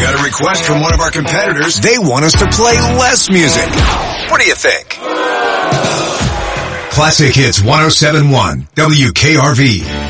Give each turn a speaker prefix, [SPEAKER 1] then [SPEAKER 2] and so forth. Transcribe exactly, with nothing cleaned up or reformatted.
[SPEAKER 1] got a request from one of our competitors. They want us to play less music. What do you think? Classic Hits one oh seven point one W K R V.